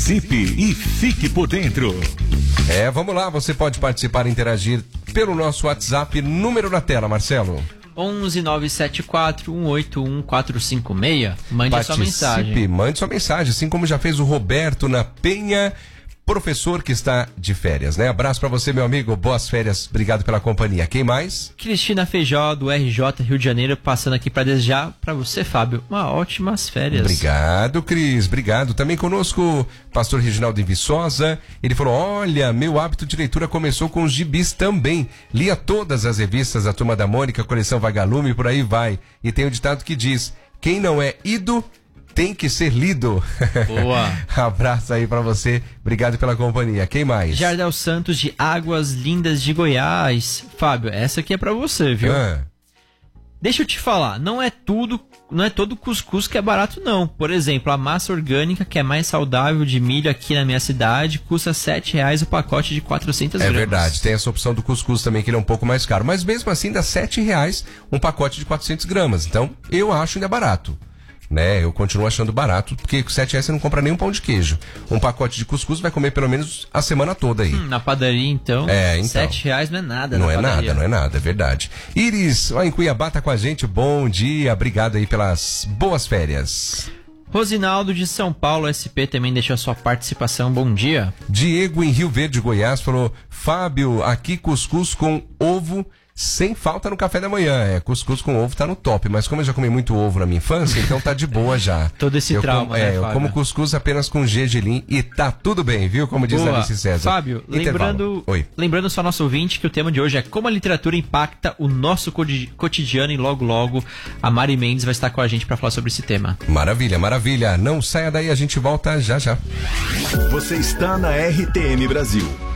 Participe e fique por dentro. Vamos lá, você pode participar e interagir pelo nosso WhatsApp, número na tela, Marcelo. 11974181456. Mande a sua mensagem. Mande sua mensagem, assim como já fez o Roberto na Penha, professor que está de férias, né? Abraço pra você, meu amigo, boas férias, obrigado pela companhia. Quem mais? Cristina Feijó, do RJ Rio de Janeiro, passando aqui para desejar pra você, Fábio, ótimas férias. Obrigado, Cris, obrigado. Também conosco, pastor Reginaldo em Viçosa, ele falou, olha, meu hábito de leitura começou com os gibis também, lia todas as revistas da Turma da Mônica, coleção Vagalume, por aí vai, e tem um ditado que diz, quem não é ido tem que ser lido. Boa. Abraço aí pra você. Obrigado pela companhia. Quem mais? Jardel Santos, de Águas Lindas de Goiás. Fábio, essa aqui é pra você, viu? Deixa eu te falar, não é todo cuscuz que é barato, não. Por exemplo, a massa orgânica, que é mais saudável de milho aqui na minha cidade, custa R$7 o pacote de 400 gramas. É verdade, tem essa opção do cuscuz também, que ele é um pouco mais caro. Mas mesmo assim, dá R$7 um pacote de 400 gramas. Então, eu acho ainda barato. Né? Eu continuo achando barato, porque com R$7 você não compra nem um pão de queijo. Um pacote de cuscuz vai comer pelo menos a semana toda aí. Na padaria, então, R$7 não é nada. Não é nada, é verdade. Iris, em Cuiabá tá com a gente, bom dia, obrigado aí pelas boas férias. Rosinaldo de São Paulo, SP, também deixou a sua participação, bom dia. Diego em Rio Verde, Goiás, falou, Fábio, aqui cuscuz com ovo sem falta no café da manhã. Cuscuz com ovo tá no top, mas como eu já comi muito ovo na minha infância, então tá de boa já. Todo esse trauma, né, eu como cuscuz apenas com gergelim e tá tudo bem, viu? Como diz a Alice César. Fábio, lembrando só nosso ouvinte que o tema de hoje é como a literatura impacta o nosso cotidiano, e logo a Mari Mendes vai estar com a gente para falar sobre esse tema. Maravilha, maravilha. Não saia daí, a gente volta já já. Você está na RTM Brasil.